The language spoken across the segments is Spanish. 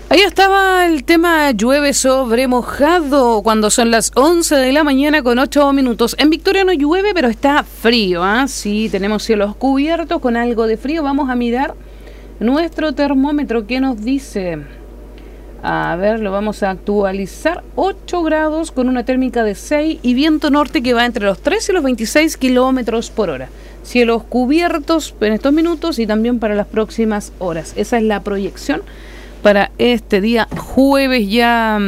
Ahí estaba el tema llueve sobre mojado cuando son las 11 de la mañana con 8 minutos. En Victoria no llueve, pero está frío, ¿ah? Sí, tenemos cielos cubiertos con algo de frío. Vamos a mirar nuestro termómetro. ¿Qué nos dice? A ver, lo vamos a actualizar. 8 grados con una térmica de 6 y viento norte que va entre los 3 y los 26 kilómetros por hora. Cielos cubiertos en estos minutos y también para las próximas horas. Esa es la proyección para este día jueves ya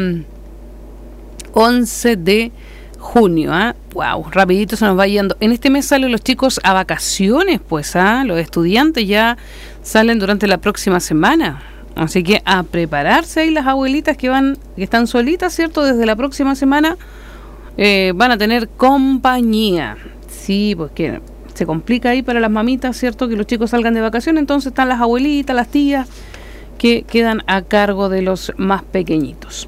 11 de junio. Wow, rapidito se nos va yendo. En este mes salen los chicos a vacaciones, pues, los estudiantes ya salen durante la próxima semana. Así que a prepararse ahí las abuelitas que están solitas, ¿cierto? Desde la próxima semana van a tener compañía. Sí, pues que se complica ahí para las mamitas, ¿cierto? Que los chicos salgan de vacaciones, entonces están las abuelitas, las tías, que quedan a cargo de los más pequeñitos.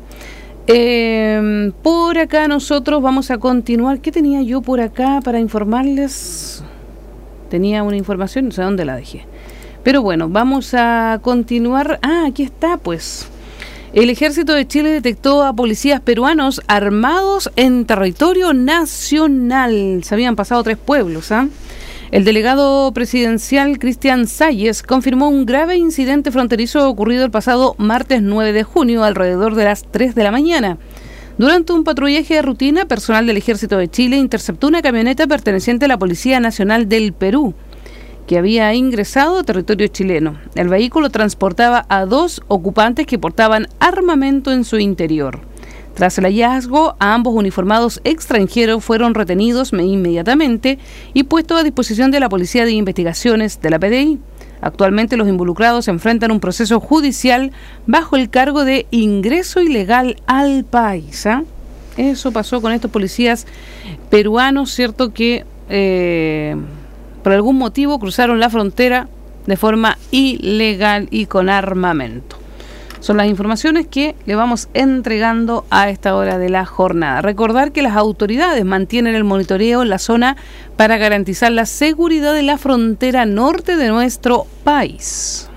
Por acá nosotros vamos a continuar. ¿Qué tenía yo por acá para informarles? Tenía una información, no sé dónde la dejé. Pero bueno, vamos a continuar. Aquí está, pues. El Ejército de Chile detectó a policías peruanos armados en territorio nacional. Se habían pasado 3 pueblos, El delegado presidencial Cristian Salles confirmó un grave incidente fronterizo ocurrido el pasado martes 9 de junio alrededor de las 3 de la mañana. Durante un patrullaje de rutina, personal del Ejército de Chile interceptó una camioneta perteneciente a la Policía Nacional del Perú, que había ingresado a territorio chileno. El vehículo transportaba a 2 ocupantes que portaban armamento en su interior. Tras el hallazgo, a ambos uniformados extranjeros fueron retenidos inmediatamente y puestos a disposición de la Policía de Investigaciones de la PDI. Actualmente los involucrados enfrentan un proceso judicial bajo el cargo de ingreso ilegal al país. Eso pasó con estos policías peruanos, ¿cierto? Que por algún motivo cruzaron la frontera de forma ilegal y con armamento. Son las informaciones que le vamos entregando a esta hora de la jornada. Recordar que las autoridades mantienen el monitoreo en la zona para garantizar la seguridad de la frontera norte de nuestro país.